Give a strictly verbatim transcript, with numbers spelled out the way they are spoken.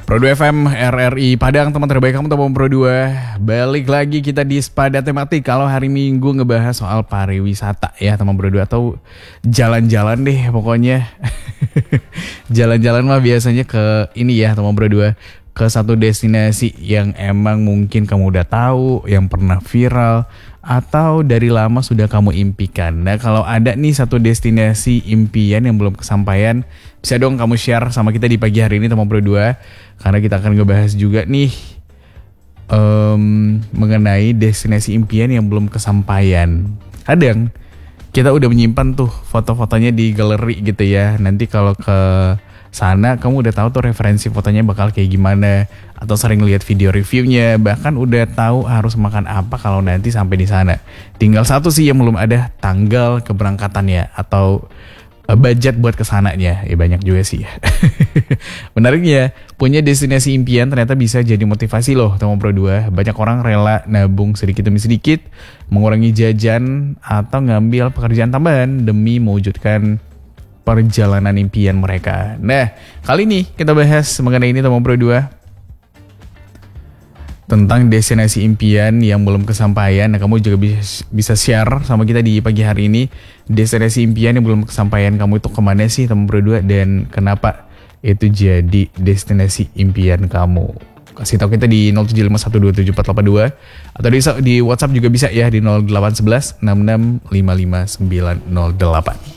Pro dua F M R R I Padang, teman terbaik kamu teman Pro dua. Balik lagi kita di Sepada Tematik. Kalau hari Minggu ngebahas soal pariwisata ya teman Pro dua, atau jalan-jalan deh pokoknya. Jalan-jalan mah biasanya ke ini ya teman Pro dua, ke satu destinasi yang emang mungkin kamu udah tahu, yang pernah viral, atau dari lama sudah kamu impikan. Nah, kalau ada nih satu destinasi impian yang belum kesampaian, bisa dong kamu share sama kita di pagi hari ini teman Pro dua. Karena kita akan ngebahas juga nih um, mengenai destinasi impian yang belum kesampaian. Kadang kita udah menyimpan tuh foto-fotonya di galeri gitu ya. Nanti kalau ke sana kamu udah tahu tuh referensi fotonya bakal kayak gimana, atau sering lihat video reviewnya, bahkan udah tahu harus makan apa kalau nanti sampai di sana. Tinggal satu sih yang belum ada, tanggal keberangkatannya atau budget buat kesananya. Ya banyak juga sih ya. Menariknya, punya destinasi impian ternyata bisa jadi motivasi loh teman Pro dua. Banyak orang rela nabung sedikit demi sedikit, mengurangi jajan atau ngambil pekerjaan tambahan demi mewujudkan perjalanan impian mereka. Nah, kali ini kita bahas mengenai ini teman Pro dua, tentang destinasi impian yang belum kesampaian. Nah, kamu juga bisa, bisa share sama kita di pagi hari ini, destinasi impian yang belum kesampaian kamu itu kemana sih teman Pro dua, dan kenapa itu jadi destinasi impian kamu. Kasih tahu kita di nol tujuh lima satu dua tujuh empat delapan dua, atau di, di WhatsApp juga bisa ya di nol delapan satu satu enam enam lima lima sembilan nol delapan.